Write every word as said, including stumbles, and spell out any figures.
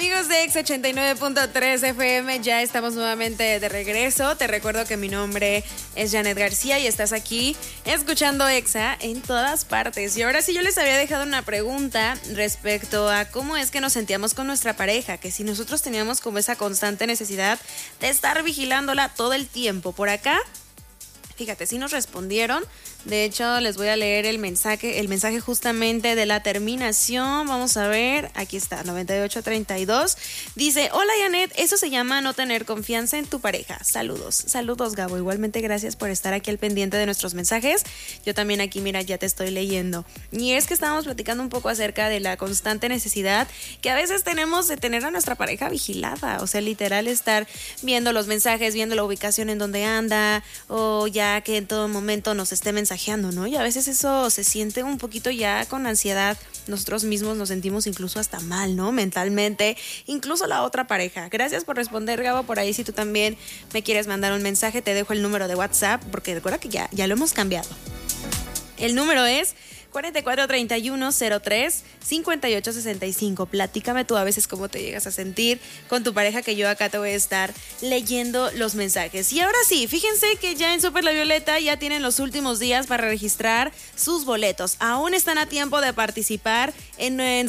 Amigos de Exa ochenta y nueve punto tres F M, ya estamos nuevamente de regreso. Te recuerdo que mi nombre es Janet García y estás aquí escuchando Exa en todas partes. Y ahora sí, yo les había dejado una pregunta respecto a cómo es que nos sentíamos con nuestra pareja, que si nosotros teníamos como esa constante necesidad de estar vigilándola todo el tiempo. Por acá, fíjate, sí nos respondieron. De hecho, les voy a leer el mensaje, el mensaje justamente de la terminación. Vamos a ver, aquí está, noventa y ocho treinta y dos. Dice, hola Janet, eso se llama no tener confianza en tu pareja. Saludos, saludos Gabo. Igualmente gracias por estar aquí al pendiente de nuestros mensajes. Yo también aquí, mira, ya te estoy leyendo. Y es que estábamos platicando un poco acerca de la constante necesidad que a veces tenemos de tener a nuestra pareja vigilada. O sea, literal estar viendo los mensajes, viendo la ubicación en donde anda, o ya que en todo momento nos esté mensajeando, ¿no? Y a veces eso se siente un poquito ya con ansiedad. Nosotros mismos nos sentimos incluso hasta mal, ¿no? Mentalmente, incluso la otra pareja. Gracias por responder, Gabo. Por ahí, si tú también me quieres mandar un mensaje, te dejo el número de WhatsApp, porque recuerda que ya, ya lo hemos cambiado. El número es cuarenta y cuatro treinta y uno cero tres cincuenta y ocho sesenta y cinco. Platícame tú a veces cómo te llegas a sentir con tu pareja, que yo acá te voy a estar leyendo los mensajes. Y ahora sí, fíjense que ya en Super La Violeta ya tienen los últimos días para registrar sus boletos. Aún están a tiempo de participar en, en